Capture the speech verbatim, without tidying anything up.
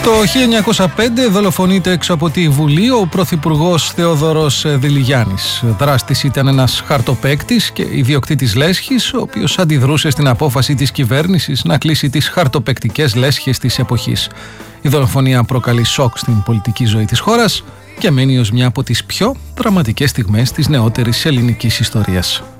Το χίλια εννιακόσια πέντε δολοφονείται έξω από τη Βουλή ο πρωθυπουργός Θεόδωρος Δηλιγιάννης. Δράστης ήταν ένας χαρτοπαίκτης και ιδιοκτήτης λέσχης, ο οποίος αντιδρούσε στην απόφαση της κυβέρνησης να κλείσει τις χαρτοπαίκτικες λέσχες της εποχής. Η δολοφονία προκαλεί σοκ στην πολιτική ζωή της χώρας και μένει ως μια από τις πιο δραματικές στιγμές της νεότερης ελληνικής ιστορίας.